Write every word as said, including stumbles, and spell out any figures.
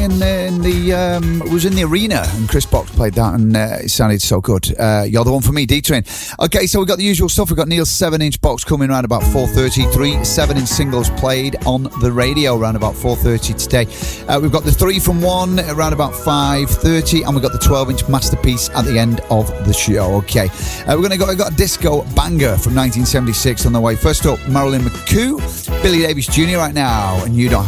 in, uh, in the um, was in the arena, and Chris Box played that, and uh, it sounded so good. Uh, you're the one for me, D-Train. Okay, so we've got the usual stuff. We've got Neil's seven-inch box coming around about four thirty. Three seven-inch singles played on the radio around about four thirty today. Uh, we've got the three from one around about five thirty, and we've got the twelve-inch masterpiece at the end of the show. Okay, uh, we're going to go. We've got a disco banger from nineteen seventy-six on the way. First up, Marilyn McCoo, Billy Davis Junior right now, and You Don't